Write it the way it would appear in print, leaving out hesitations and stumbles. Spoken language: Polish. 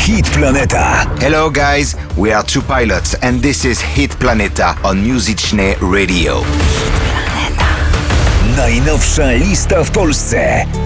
Hit Planeta. Hello guys, we are Two Pilots and this is Hit Planeta on Muzyczne Radio. Najnowsza lista w Polsce.